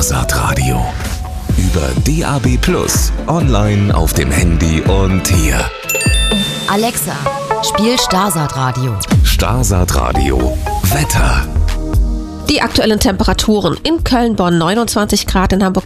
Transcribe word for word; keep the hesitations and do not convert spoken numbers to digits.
Starsat-Radio. Über D A B Plus, online auf dem Handy und hier. Alexa, spiel Starsat-Radio. Starsat-Radio. Wetter. Die aktuellen Temperaturen in Köln, Bonn neunundzwanzig Grad, in Hamburg